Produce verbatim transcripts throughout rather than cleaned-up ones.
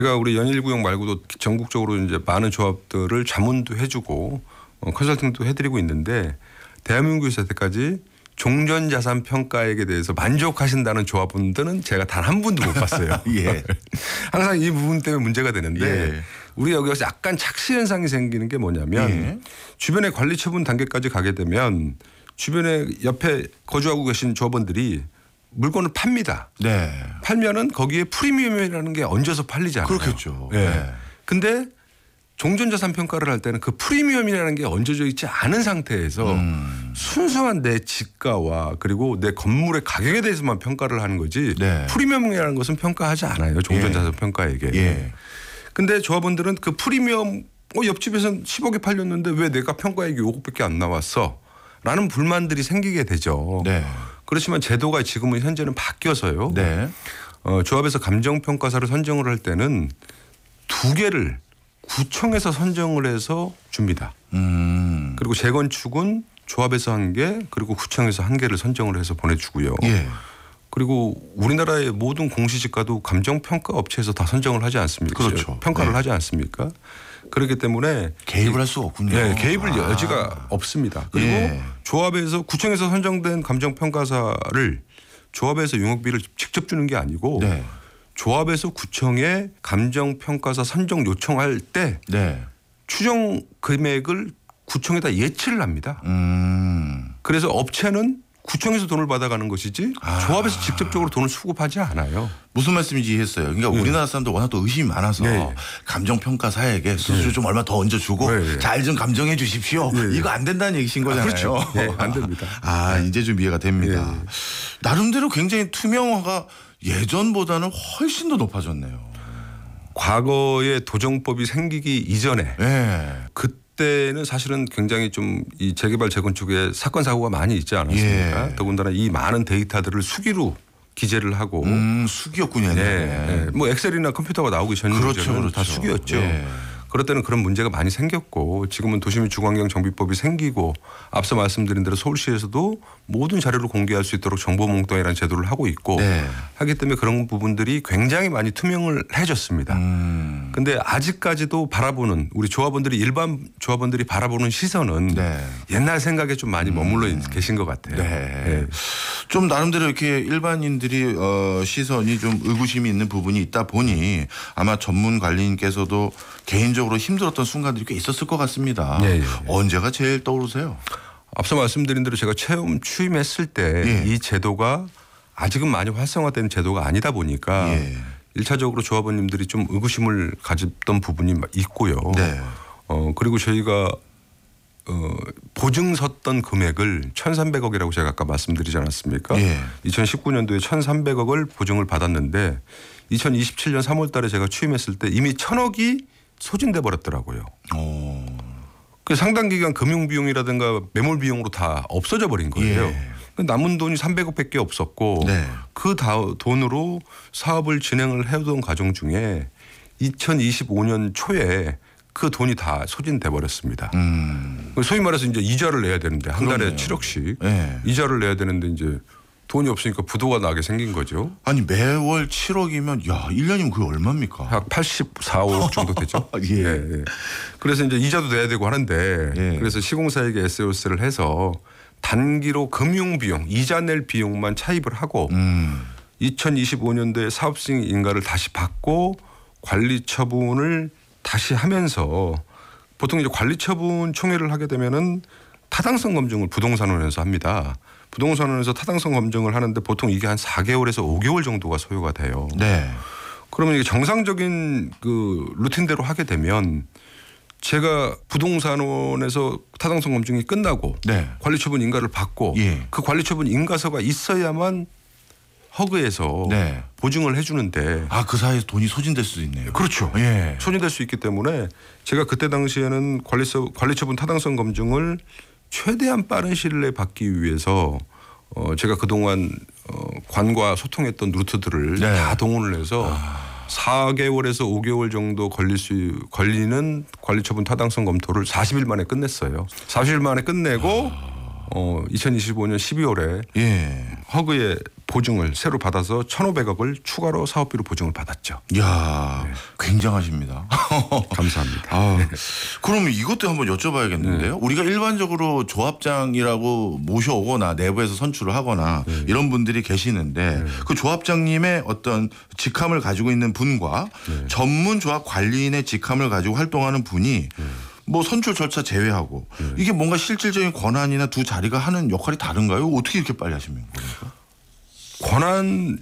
제가 우리 연일구역 말고도 전국적으로 이제 많은 조합들을 자문도 해주고 어, 컨설팅도 해드리고 있는데 대한민국에서 여태까지 종전자산 평가액에 대해서 만족하신다는 조합분들은 제가 단 한 분도 못 봤어요. 예. 항상 이 부분 때문에 문제가 되는데 예. 우리 여기서 약간 착시 현상이 생기는 게 뭐냐면 예. 주변에 관리 처분 단계까지 가게 되면 주변에 옆에 거주하고 계신 조합원들이 물건을 팝니다. 네. 팔면은 거기에 프리미엄이라는 게 얹어서 팔리잖아요. 그렇겠죠. 예. 네. 근데 종전자산 평가를 할 때는 그 프리미엄이라는 게 얹어져 있지 않은 상태에서 음. 순수한 내 지가와 그리고 내 건물의 가격에 대해서만 평가를 하는 거지 네. 프리미엄이라는 것은 평가하지 않아요. 종전자산 예. 평가에게. 예. 근데 조합원들은 그 프리미엄 어, 옆집에서는 십억에 팔렸는데 왜 내가 평가액이 오억밖에 안 나왔어? 라는 불만들이 생기게 되죠. 네. 그렇지만 제도가 지금은 현재는 바뀌어서요. 네. 어, 조합에서 감정평가사를 선정을 할 때는 두 개를 구청에서 선정을 해서 줍니다. 음. 그리고 재건축은 조합에서 한 개 그리고 구청에서 한 개를 선정을 해서 보내주고요. 예. 그리고 우리나라의 모든 공시지가도 감정평가 업체에서 다 선정을 하지 않습니까? 그렇죠. 평가를 네. 하지 않습니까? 그렇기 때문에 개입을 할 수가 없군요. 네, 개입을 아. 여지가 없습니다. 그리고 예. 조합에서 구청에서 선정된 감정평가사를 조합에서 용역비를 직접 주는 게 아니고 네. 조합에서 구청에 감정평가사 선정 요청할 때 네. 추정 금액을 구청에다 예치를 합니다. 음. 그래서 업체는 구청에서 돈을 받아가는 것이지 아. 조합에서 직접적으로 돈을 수급하지 않아요. 무슨 말씀인지 이해했어요. 그러니까 네. 우리나라 사람들 워낙 또 의심이 많아서 네. 감정평가사에게 수수료 네. 좀 얼마 더 얹어주고 네. 잘 좀 감정해 주십시오. 네. 이거 안 된다는 얘기신 거잖아요. 그렇죠. 네, 안 됩니다. 아, 이제 좀 이해가 됩니다. 네. 나름대로 굉장히 투명화가 예전보다는 훨씬 더 높아졌네요. 과거에 도정법이 생기기 이전에 네. 그때는 사실은 굉장히 좀 이 재개발 재건축에 사건 사고가 많이 있지 않았습니까? 예. 더군다나 이 많은 데이터들을 수기로 기재를 하고 음, 수기였군요. 네, 네. 뭐 엑셀이나 컴퓨터가 나오기 전에는 그렇죠, 그렇죠. 다 수기였죠. 예. 그럴 때는 그런 문제가 많이 생겼고 지금은 도시민 주거환경 정비법이 생기고 앞서 말씀드린 대로 서울시에서도 모든 자료를 공개할 수 있도록 정보몽땅이라는 제도를 하고 있고 네. 하기 때문에 그런 부분들이 굉장히 많이 투명을 해졌습니다. 음. 근데 아직까지도 바라보는 우리 조합원들이 일반 조합원들이 바라보는 시선은 네. 옛날 생각에 좀 많이 머물러 음. 계신 것 같아요. 네. 네. 좀 나름대로 이렇게 일반인들이 어, 시선이 좀 의구심이 있는 부분이 있다 보니 아마 전문 관리인께서도 개인적으로 힘들었던 순간들이 꽤 있었을 것 같습니다. 예, 예, 예. 언제가 제일 떠오르세요? 앞서 말씀드린 대로 제가 처음 취임했을 때 이 예. 제도가 아직은 많이 활성화된 제도가 아니다 보니까 예. 일차적으로 조합원님들이 좀 의구심을 가졌던 부분이 있고요. 네. 어, 그리고 저희가 어, 보증 섰던 금액을 천삼백억이라고 제가 아까 말씀드리지 않았습니까? 예. 이천십구 년도에 천삼백억을 보증을 받았는데 이천이십칠 년 삼월 달에 제가 취임했을 때 이미 천억이 소진돼 버렸더라고요. 오. 그 상당 기간 금융 비용이라든가 매몰 비용으로 다 없어져 버린 거예요. 예. 남은 돈이 삼백억밖에 없었고 네. 그 다 돈으로 사업을 진행을 해오던 과정 중에 이천이십오 년 초에 그 돈이 다 소진돼 버렸습니다. 음. 소위 말해서 이제 이자를 내야 되는데 한 달에 그럼요. 칠억씩 예. 이자를 내야 되는데 이제 돈이 없으니까 부도가 나게 생긴 거죠. 아니 매월 칠억이면 야 일 년이면 그게 얼마입니까? 약 팔십사억 정도 되죠. 예. 예. 그래서 이제 이자도 내야 되고 하는데 예. 그래서 시공사에게 에스오에스를 해서 단기로 금융 비용, 이자 낼 비용만 차입을 하고 음. 이천이십오 년도에 사업승인 인가를 다시 받고 관리 처분을 다시 하면서 보통 이제 관리 처분 총회를 하게 되면은 타당성 검증을 부동산원에서 합니다. 부동산원에서 타당성 검증을 하는데 보통 이게 한 사 개월에서 오 개월 정도가 소요가 돼요. 네. 그러면 이게 정상적인 그 루틴대로 하게 되면 제가 부동산원에서 타당성 검증이 끝나고 네. 관리처분 인가를 받고 예. 그 관리처분 인가서가 있어야만 허그에서 네. 보증을 해주는데 아, 그 사이에 돈이 소진될 수도 있네요. 그렇죠. 예. 소진될 수 있기 때문에 제가 그때 당시에는 관리서, 관리처분 타당성 검증을 최대한 빠른 시일 내에 받기 위해서 어 제가 그동안 어 관과 소통했던 루트들을 네. 다 동원을 해서 아. 사 개월에서 오 개월 정도 걸릴 수 걸리는 관리처분 타당성 검토를 사십 일 만에 끝냈어요. 사십 일 만에 끝내고 어 이천이십오 년 십이월에 예. 허그에 보증을 새로 받아서 천오백억을 추가로 사업비로 보증을 받았죠. 이야, 네. 굉장하십니다. 감사합니다. 아, 그러면 이것도 한번 여쭤봐야겠는데요. 네. 우리가 일반적으로 조합장이라고 모셔오거나 내부에서 선출을 하거나 네. 이런 분들이 계시는데 네. 그 조합장님의 어떤 직함을 가지고 있는 분과 네. 전문 조합 관리인의 직함을 가지고 활동하는 분이 네. 뭐 선출 절차 제외하고 네. 이게 뭔가 실질적인 권한이나 두 자리가 하는 역할이 다른가요? 어떻게 이렇게 빨리 하시는 겁니까? 권한은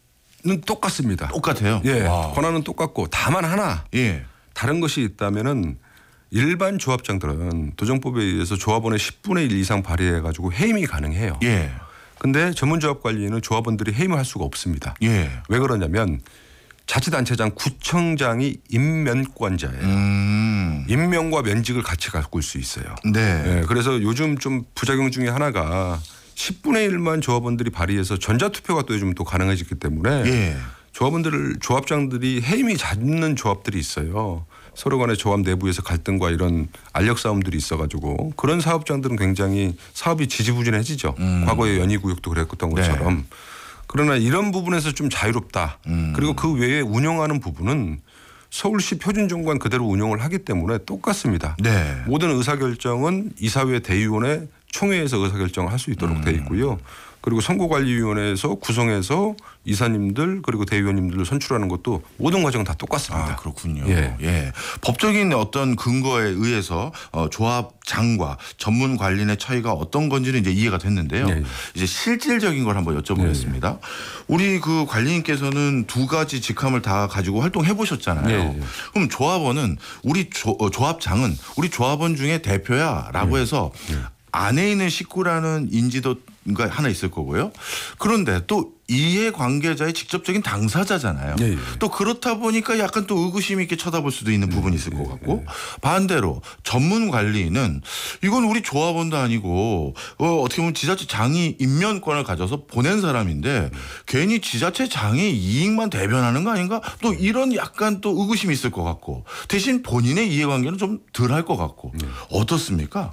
똑같습니다. 똑같아요. 예, 와. 권한은 똑같고 다만 하나 예. 다른 것이 있다면은 일반 조합장들은 도정법에 의해서 조합원의 십분의 일 이상 발휘해 가지고 해임이 가능해요. 예. 근데 전문조합관리인은 조합원들이 해임을 할 수가 없습니다. 예. 왜 그러냐면 자치단체장 구청장이 임면권자예요. 음. 임명과 면직을 같이 가꿀 수 있어요. 네. 예, 그래서 요즘 좀 부작용 중에 하나가 십분의 일만 조합원들이 발의해서 전자투표가 또 요즘 또 가능해졌기 때문에 예. 조합원들을 조합장들이 해임이 잦는 조합들이 있어요. 서로 간에 조합 내부에서 갈등과 이런 알력 싸움들이 있어가지고 그런 사업장들은 굉장히 사업이 지지부진해지죠. 음. 과거에 연희구역도 그랬던 것처럼. 네. 그러나 이런 부분에서 좀 자유롭다. 음. 그리고 그 외에 운영하는 부분은 서울시 표준정관 그대로 운영을 하기 때문에 똑같습니다. 네. 모든 의사결정은 이사회 대의원의 총회에서 의사결정을 할 수 있도록 음. 돼 있고요. 그리고 선거관리위원회에서 구성해서 이사님들 그리고 대의원님들을 선출하는 것도 모든 과정은 다 똑같습니다. 아, 그렇군요. 예. 예. 법적인 어떤 근거에 의해서 어, 조합장과 전문 관리인의 차이가 어떤 건지는 이제 이해가 됐는데요. 예, 예. 이제 실질적인 걸 한번 여쭤보겠습니다. 우리 그 관리인께서는 두 가지 직함을 다 가지고 활동해 보셨잖아요. 예, 예. 그럼 조합원은 우리 조, 어, 조합장은 우리 조합원 중에 대표야라고 예. 해서 안에 있는 식구라는 인지도가 하나 있을 거고요. 그런데 또 이해관계자의 직접적인 당사자잖아요. 예, 예. 또 그렇다 보니까 약간 또 의구심 있게 쳐다볼 수도 있는 부분이 있을 것 같고 반대로 전문 관리인은 이건 우리 조합원도 아니고 어, 어떻게 보면 지자체 장이 임면권을 가져서 보낸 사람인데 괜히 지자체 장의 이익만 대변하는 거 아닌가? 또 이런 약간 또 의구심이 있을 것 같고 대신 본인의 이해관계는 좀 덜 할 것 같고 어떻습니까?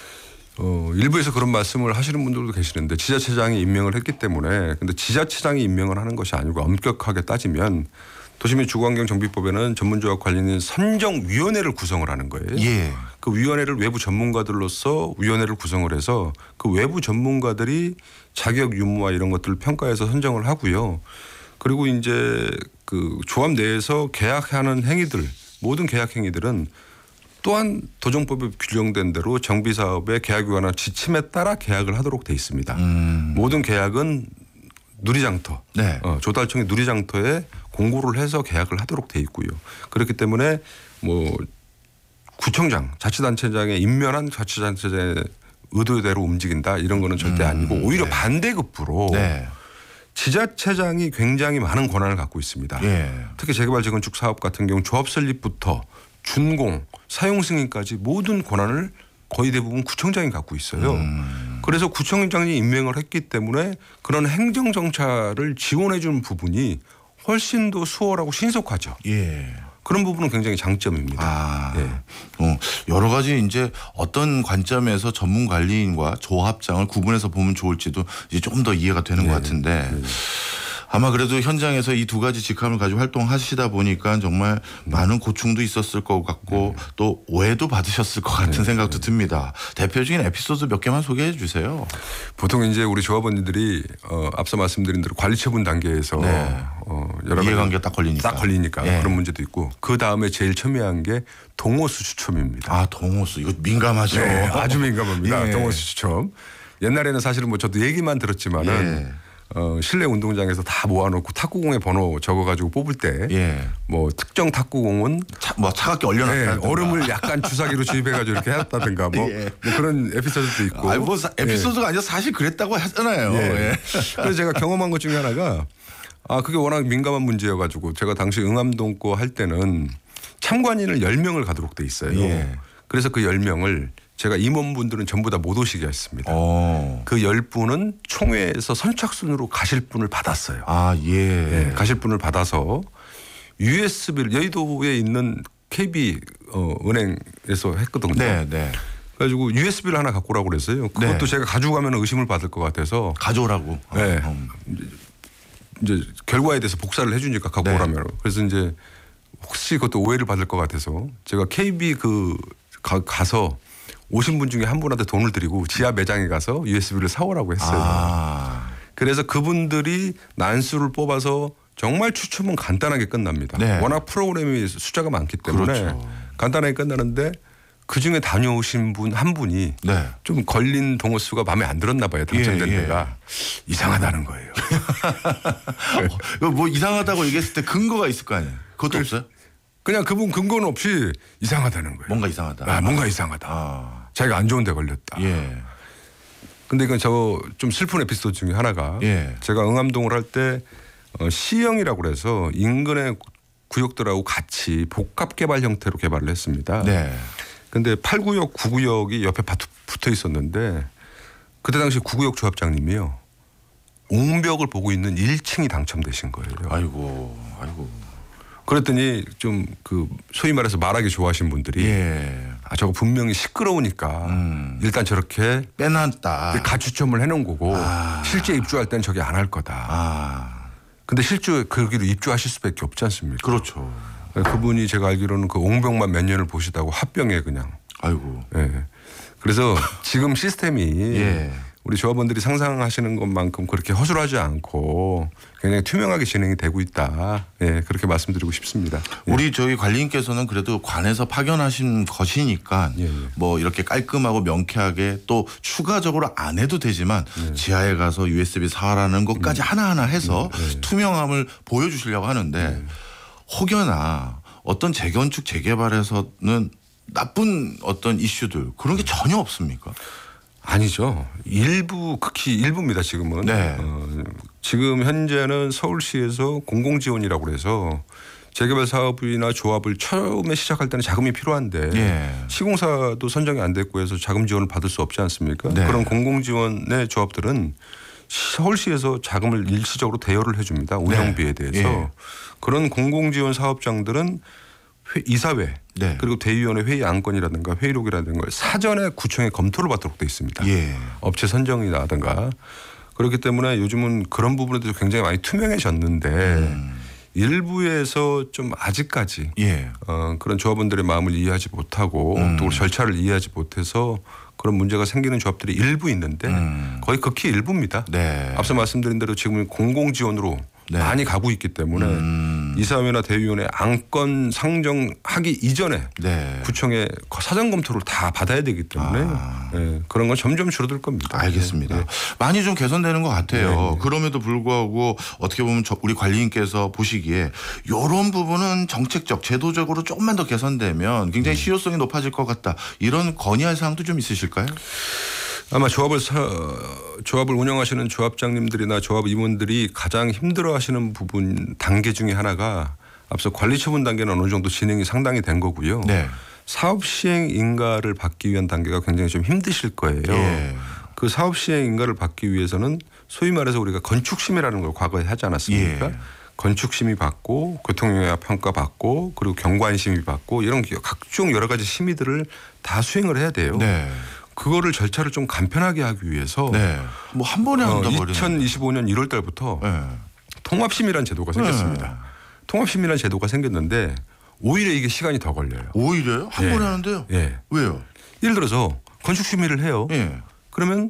어, 일부에서 그런 말씀을 하시는 분들도 계시는데 지자체장이 임명을 했기 때문에 근데 지자체장이 임명을 하는 것이 아니고 엄격하게 따지면 도시민 주거환경정비법에는 전문조합 관리인 선정위원회를 구성을 하는 거예요. 예. 그 위원회를 외부 전문가들로서 위원회를 구성을 해서 그 외부 전문가들이 자격 유무와 이런 것들을 평가해서 선정을 하고요. 그리고 이제 그 조합 내에서 계약하는 행위들 모든 계약 행위들은 또한 도정법에 규정된 대로 정비사업의 계약위원회 지침에 따라 계약을 하도록 돼 있습니다. 음. 모든 계약은 누리장터, 네. 어, 조달청의 누리장터에 공고를 해서 계약을 하도록 돼 있고요. 그렇기 때문에 뭐 구청장, 자치단체장에 임면한 자치단체장의 의도대로 움직인다 이런 거는 절대 음. 아니고 오히려 네. 반대급부로 네. 지자체장이 굉장히 많은 권한을 갖고 있습니다. 예. 특히 재개발 재건축 사업 같은 경우 조합 설립부터 준공, 사용 승인까지 모든 권한을 거의 대부분 구청장이 갖고 있어요. 음. 그래서 구청장이 임명을 했기 때문에 그런 행정 정차를 지원해 주는 부분이 훨씬 더 수월하고 신속하죠. 예. 그런 부분은 굉장히 장점입니다. 아, 예. 어, 여러 가지 이제 어떤 관점에서 전문 관리인과 조합장을 구분해서 보면 좋을지도 이제 조금 더 이해가 되는 네. 것 같은데 네. 아마 그래도 현장에서 이 두 가지 직함을 가지고 활동하시다 보니까 정말 많은 고충도 있었을 것 같고 또 오해도 받으셨을 것 같은 네. 생각도 듭니다. 대표적인 에피소드 몇 개만 소개해 주세요. 보통 이제 우리 조합원들이 어, 앞서 말씀드린 대로 관리처분 단계에서 네. 어, 여러 가지 이해관계가 딱 걸리니까. 딱 걸리니까 예. 그런 문제도 있고 그 다음에 제일 첨예한 게 동호수 추첨입니다. 아, 동호수 이거 민감하죠. 네, 아주 민감합니다. 예. 동호수 추첨. 옛날에는 사실은 뭐 저도 얘기만 들었지만은 예. 어, 실내 운동장에서 다 모아놓고 탁구공의 번호 적어가지고 뽑을 때 뭐 예. 특정 탁구공은 차, 뭐 차갑게 얼려놨다. 네, 얼음을 약간 주사기로 주입해가지고 이렇게 해놨다든가 뭐, 예. 뭐 그런 에피소드도 있고. 아니 뭐 사- 에피소드가 아니라 사실 그랬다고 하잖아요. 예. 예. 그래서 제가 경험한 것 중에 하나가 아 그게 워낙 민감한 문제여가지고 제가 당시 응암동 거 할 때는 참관인을 열 명을 가도록 돼 있어요. 예. 그래서 그 열 명을 제가 임원분들은 전부 다 못 오시게 했습니다. 어. 그 열 분은 총회에서 선착순으로 가실 분을 받았어요. 아, 예. 예, 가실 분을 받아서 유에스비를 여의도에 있는 케이비 어, 은행에서 했거든요. 네, 네. 그래가지고 유에스비를 하나 갖고 오라고 그랬어요. 그것도 네. 제가 가지고 가면 의심을 받을 것 같아서 가져오라고. 네. 어, 음. 이제 결과에 대해서 복사를 해주니까 갖고 네. 오라면. 그래서 이제 혹시 그것도 오해를 받을 것 같아서 제가 케이비 그 가, 가서 오신 분 중에 한 분한테 돈을 드리고 지하 매장에 가서 유에스비를 사오라고 했어요. 아. 그래서 그분들이 난수를 뽑아서 정말 추첨은 간단하게 끝납니다. 네. 워낙 프로그램이 숫자가 많기 때문에 그렇죠. 간단하게 끝나는데 그중에 다녀오신 분 한 분이 네. 좀 걸린 동호 수가 마음에 안 들었나 봐요. 당첨된 예, 예. 데가. 이상하다는 거예요. 어, 이거 뭐 이상하다고 얘기했을 때 근거가 있을 거 아니에요. 그것도 없어요? 그냥 그분 근거는 없이 이상하다는 거예요. 뭔가 이상하다. 아, 뭔가 이상하다. 아. 자기가 안 좋은 데 걸렸다. 예. 근데 이건 저 좀 슬픈 에피소드 중에 하나가 예. 제가 응암동을 할 때 어, 시형이라고 그래서 인근의 구역들하고 같이 복합 개발 형태로 개발을 했습니다. 네. 근데 팔 구역, 구 구역이 옆에 붙어 있었는데 그때 당시 구 구역 조합장님이요. 옹벽을 보고 있는 일 층이 당첨되신 거예요. 아이고, 아이고. 그랬더니 좀 그 소위 말해서 말하기 좋아하신 분들이 예. 아 저거 분명히 시끄러우니까 음. 일단 저렇게 빼놨다. 가추첨을 해놓은 거고 아. 실제 입주할 때는 저게 안 할 거다. 아. 근데 실제 거기로 입주하실 수밖에 없지 않습니까? 그렇죠. 그분이 제가 알기로는 그 옹벽만 몇 년을 보시다고 합병에 그냥. 아이고. 예. 그래서 지금 시스템이 예. 우리 조합원들이 상상하시는 것만큼 그렇게 허술하지 않고 굉장히 투명하게 진행이 되고 있다. 예, 그렇게 말씀드리고 싶습니다. 예. 우리 저희 관리인께서는 그래도 관에서 파견하신 것이니까 예, 예. 뭐 이렇게 깔끔하고 명쾌하게 또 추가적으로 안 해도 되지만 예. 지하에 가서 유에스비 사라는 것까지 하나하나 해서 예. 투명함을 보여주시려고 하는데 혹여나 어떤 재건축 재개발에서는 나쁜 어떤 이슈들 그런 게 전혀 없습니까? 아니죠. 일부 극히 일부입니다. 지금은. 네. 어, 지금 현재는 서울시에서 공공지원이라고 그래서 재개발 사업이나 조합을 처음에 시작할 때는 자금이 필요한데 예. 시공사도 선정이 안 됐고 해서 자금 지원을 받을 수 없지 않습니까? 네. 그런 공공지원의 조합들은 서울시에서 자금을 일시적으로 대여를 해줍니다. 운영비에 네. 대해서. 예. 그런 공공지원 사업장들은 회, 이사회 네. 그리고 대의원의 회의 안건이라든가 회의록이라든가 걸 사전에 구청에 검토를 받도록 돼 있습니다. 예. 업체 선정이라든가 그렇기 때문에 요즘은 그런 부분에 대해서 굉장히 많이 투명해졌는데 음. 일부에서 좀 아직까지 예. 어, 그런 조합원들의 마음을 이해하지 못하고 음. 또 절차를 이해하지 못해서 그런 문제가 생기는 조합들이 일부 있는데 음. 거의 극히 일부입니다. 네. 앞서 말씀드린 대로 지금 공공지원으로 네. 많이 가고 있기 때문에 음. 이사회나 대의원의 안건 상정하기 이전에 네. 구청의 사전 검토를 다 받아야 되기 때문에 아. 예, 그런 건 점점 줄어들 겁니다. 알겠습니다. 예, 예. 많이 좀 개선되는 것 같아요. 네, 네. 그럼에도 불구하고 어떻게 보면 저 우리 관리인께서 보시기에 이런 부분은 정책적, 제도적으로 조금만 더 개선되면 굉장히 실효성이 높아질 것 같다. 이런 건의할 사항도 좀 있으실까요? 아마 조합을 사, 조합을 운영하시는 조합장님들이나 조합 임원들이 가장 힘들어하시는 부분 단계 중에 하나가 앞서 관리처분 단계는 어느 정도 진행이 상당히 된 거고요. 네. 사업 시행 인가를 받기 위한 단계가 굉장히 좀 힘드실 거예요. 예. 그 사업 시행 인가를 받기 위해서는 소위 말해서 우리가 건축심의라는 걸 과거에 하지 않았습니까? 예. 건축심의 받고 교통영향 평가 받고 그리고 경관심의 받고 이런 각종 여러 가지 심의들을 다 수행을 해야 돼요. 네. 그거를 절차를 좀 간편하게 하기 위해서 네. 뭐 한 번에 어, 한다 버리는. 이천이십오 년 일월 달부터 네. 통합심의라는 제도가 생겼습니다. 네. 통합심의라는 제도가 생겼는데 오히려 이게 시간이 더 걸려요. 오히려요? 한 예. 번에 하는데요? 예. 왜요? 예를 들어서 건축심의를 해요. 예. 그러면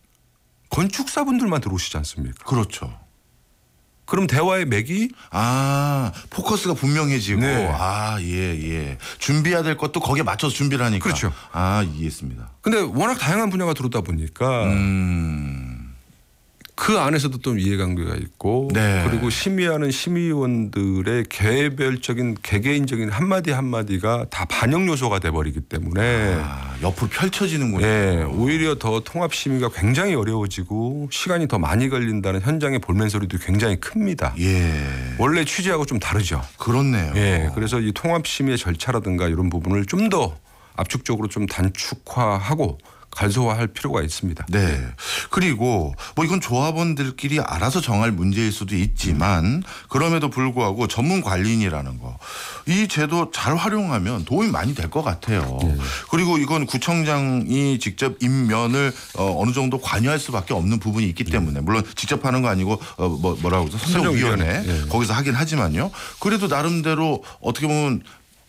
건축사분들만 들어오시지 않습니까? 그렇죠. 그럼 대화의 맥이 아, 포커스가 분명해지고. 네. 아, 예, 예. 준비해야 될 것도 거기에 맞춰서 준비를 하니까. 그렇죠. 아, 이해했습니다. 근데 워낙 다양한 분야가 들어오다 보니까 음. 그 안에서도 또 이해관계가 있고 네. 그리고 심의하는 심의원들의 개별적인 개개인적인 한마디 한마디가 다 반영 요소가 돼버리기 때문에 아, 옆으로 펼쳐지는군요. 예, 오히려 더 통합 심의가 굉장히 어려워지고 시간이 더 많이 걸린다는 현장의 볼멘 소리도 굉장히 큽니다. 예. 원래 취지하고 좀 다르죠. 그렇네요. 예, 그래서 이 통합 심의의 절차라든가 이런 부분을 좀 더 압축적으로 좀 단축화하고 간소화할 필요가 있습니다. 네. 그리고 뭐 이건 조합원들끼리 알아서 정할 문제일 수도 있지만 그럼에도 불구하고 전문 관리인이라는 거. 이 제도 잘 활용하면 도움이 많이 될 것 같아요. 네. 그리고 이건 구청장이 직접 임면을 어 어느 정도 관여할 수밖에 없는 부분이 있기 때문에 물론 직접 하는 거 아니고 어뭐 뭐라고 그러죠? 선정위원회 선정위원회. 네. 거기서 하긴 하지만요. 그래도 나름대로 어떻게 보면